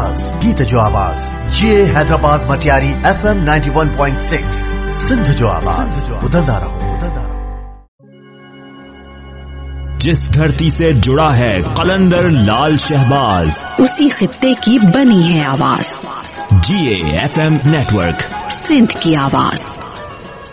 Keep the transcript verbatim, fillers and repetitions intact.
आवाज, गीत जो आवाज, ये Hyderabad Matiari F M ninety one point six, Sindh जो आवाज, उदंदा रहो, उदंदा रहो। जिस धरती से जुड़ा है कलंदर लाल शहबाज, उसी खित्ते की बनी है आवाज। जी A F M network, Sindh की आवाज।